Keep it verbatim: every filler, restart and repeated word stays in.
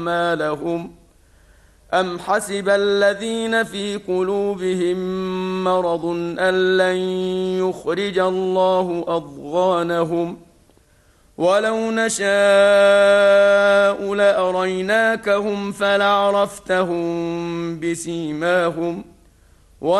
أعمالهم أم حسب الذين في قلوبهم مرض أن لن يخرج الله أضغانهم ولو نشاء لأريناكهم فلعرفتهم بسيماهم